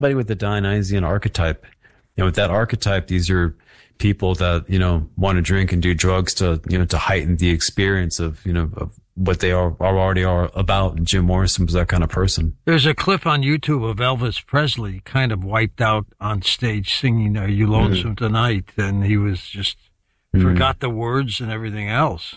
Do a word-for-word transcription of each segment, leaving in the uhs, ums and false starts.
somebody with the Dionysian archetype. You know, with that archetype, these are people that, you know, want to drink and do drugs to, you know, to heighten the experience of, you know, of what they are, are already are about. And Jim Morrison was that kind of person. There's a clip on YouTube of Elvis Presley kind of wiped out on stage singing Are You Lonesome mm-hmm. Tonight? And he was just mm-hmm. forgot the words and everything else.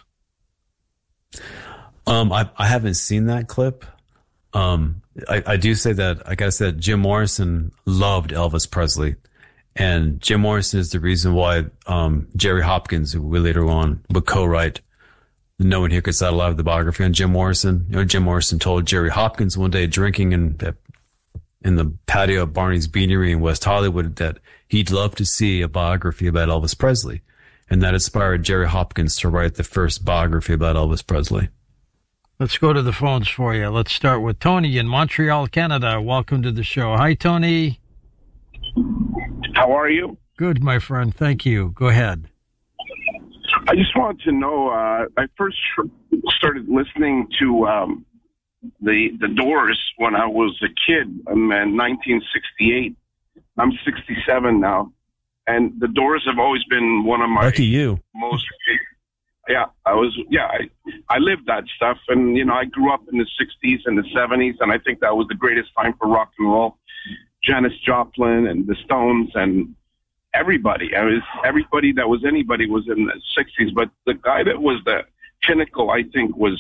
Um, I, I haven't seen that clip. Um, I, I do say that, like I said, Jim Morrison loved Elvis Presley. And Jim Morrison is the reason why um, Jerry Hopkins, who we later on would co-write No One Here Could Settle Out of the biography on Jim Morrison. You know, Jim Morrison told Jerry Hopkins one day drinking in in the patio of Barney's Beanery in West Hollywood that he'd love to see a biography about Elvis Presley. And that inspired Jerry Hopkins to write the first biography about Elvis Presley. Let's go to the phones for you. Let's start with Tony in Montreal, Canada. Welcome to the show. Hi, Tony. How are you? Good, my friend. Thank you. Go ahead. I just wanted to know, uh, I first started listening to um, the the Doors when I was a kid in nineteen sixty-eight. I'm sixty-seven now. And the Doors have always been one of my Lucky you. most... Yeah, I was, yeah, I, I lived that stuff. And, you know, I grew up in the sixties and the seventies, and I think that was the greatest time for rock and roll. Janis Joplin and the Stones and everybody. I was everybody that was anybody was in the sixties, but the guy that was the pinnacle, I think, was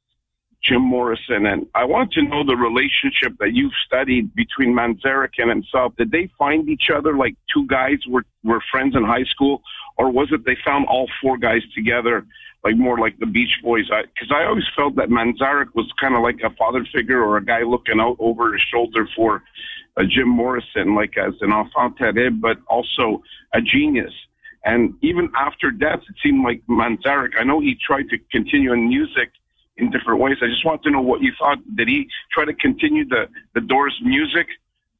Jim Morrison. And I want to know the relationship that you've studied between Manzarek and himself. Did they find each other like two guys were were friends in high school, or was it they found all four guys together, like more like the Beach Boys? Because I, I always felt that Manzarek was kind of like a father figure or a guy looking out over his shoulder for Uh, Jim Morrison, like as an enfant terrible, but also a genius. And even after death, it seemed like Manzarek, I know he tried to continue in music in different ways. I just want to know what you thought. Did he try to continue the, the Doors music?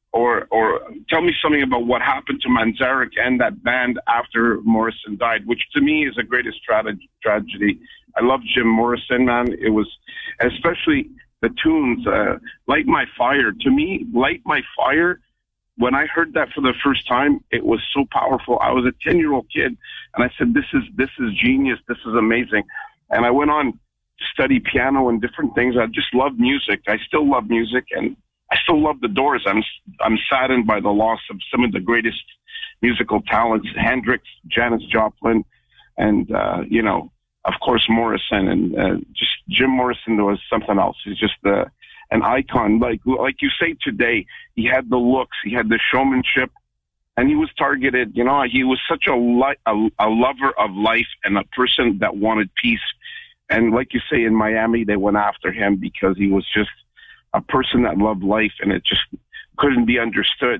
Or or tell me something about what happened to Manzarek and that band after Morrison died, which to me is the greatest tra- tragedy. I love Jim Morrison, man. It was, especially the tunes, uh, Light My Fire. To me, Light My Fire, when I heard that for the first time, it was so powerful. I was a ten-year-old kid, and I said, this is this is genius. This is amazing. And I went on to study piano and different things. I just love music. I still love music, and I still love the Doors. I'm I'm saddened by the loss of some of the greatest musical talents, Hendrix, Janis Joplin, and, uh, you know, of course, Morrison. And uh, just Jim Morrison was something else. He's just uh, an icon. Like like you say today, he had the looks, he had the showmanship, and he was targeted. You know, he was such a, li- a, a lover of life and a person that wanted peace. And like you say, in Miami, they went after him because he was just a person that loved life, and it just couldn't be understood.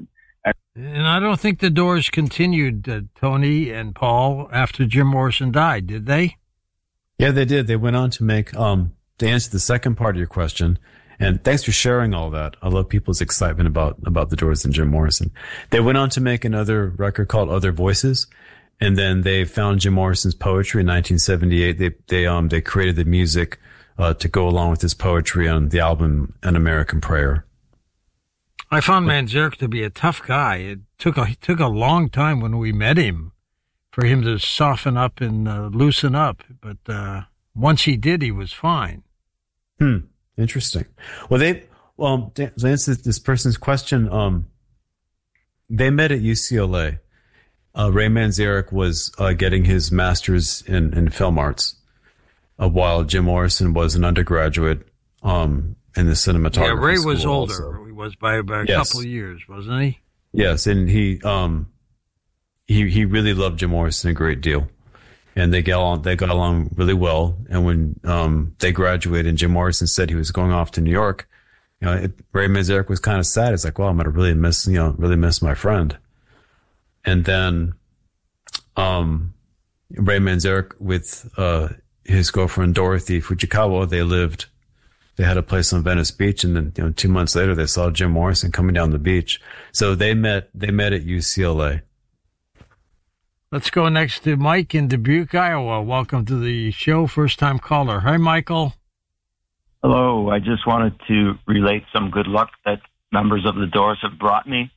And I don't think the Doors continued, uh, Tony and Paul, after Jim Morrison died, did they? Yeah, they did. They went on to make, um, to answer the second part of your question, and thanks for sharing all that. I love people's excitement about, about the Doors and Jim Morrison. They went on to make another record called Other Voices, and then they found Jim Morrison's poetry in nineteen seventy-eight. They, they, um, they created the music, uh, to go along with his poetry on the album An American Prayer. I found Manzarek to be a tough guy. It took a, it took a long time when we met him for him to soften up and uh, loosen up. But uh, once he did, he was fine. Hmm. Interesting. Well, they, well, to answer this person's question, um, they met at U C L A. Uh, Ray Manzarek was uh, getting his master's in, in film arts, uh, while Jim Morrison was an undergraduate um, in the cinematography. Yeah, Ray was school older. also. He was by, by a Yes. couple of years, wasn't he? Yes, and he um, he he really loved Jim Morrison a great deal, and they got along. They got along really well. And when um, they graduated, and Jim Morrison said he was going off to New York, you know, it, Ray Manzarek was kind of sad. It's like, well, I'm gonna really miss, you know, really miss my friend. And then, um, Ray Manzarek with uh, his girlfriend Dorothy Fujikawa, they lived. They had a place on Venice Beach, and then, you know, two months later, they saw Jim Morrison coming down the beach. So they met. They met at U C L A. Let's go next to Mike in Dubuque, Iowa. Welcome to the show, first time caller. Hi, Michael. Hello. I just wanted to relate some good luck that members of the Doors have brought me.